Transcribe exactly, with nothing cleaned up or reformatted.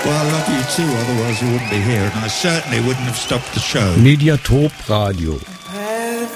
Well, I love you too, otherwise you wouldn't be here, and I certainly wouldn't have stopped the show. Mediatop Radio.